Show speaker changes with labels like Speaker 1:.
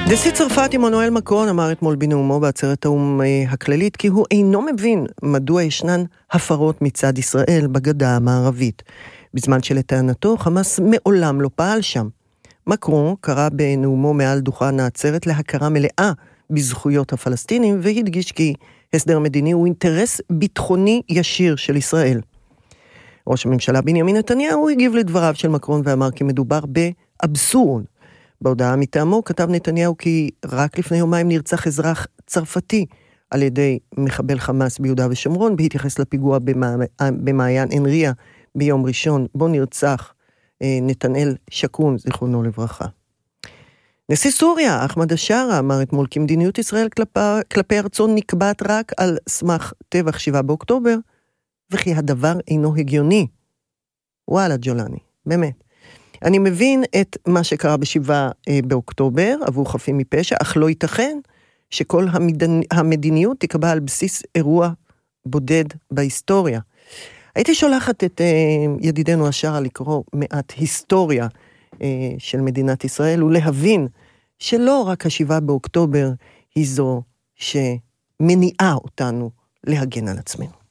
Speaker 1: נשיא צרפת עמנואל מקרון אמר אתמול בנאומו בעצרת האו"ם הכללית כי הוא אינו מבין מדוע ישנן הפרות מצד ישראל בגדה המערבית, בזמן שלטענתו חמאס מעולם לא פעל שם. מקרון קרא בנאומו מעל דוכן העצרת להכרה מלאה בזכויות הפלסטינים, והדגיש כי הסדר מדיני הוא אינטרס ביטחוני ישיר של ישראל. ראש הממשלה בנימין נתניהו הגיב לדבריו של מקרון ואמר כי מדובר באבסורד. בהודעה מטעמו כתב נתניהו כי רק לפני יומיים נרצח אזרח צרפתי על ידי מחבל חמאס ביהודה ושומרון, בהתייחס לפיגוע במעיין אנריה ביום ראשון, בו נרצח נתנאל שקון, זיכרונו לברכה. נשיא סוריה, אחמד א-שארה, אמר אתמול כי מדיניות ישראל כלפי ארצו נקבעת רק על סמך טבח 7 באוקטובר, וכי הדבר אינו הגיוני. וואלה ג'ולני, באמת. אני מבין את מה שקרה ב7 באוקטובר עבור חפים מפשע, אך לא ייתכן שכל המדיניות תקבע על בסיס אירוע בודד בהיסטוריה. הייתי שולחת את ידידנו א-שארה לקרוא מעט היסטוריה של מדינת ישראל, ולהבין שלא רק 7 באוקטובר היא זו שמניעה אותנו להגן על עצמנו.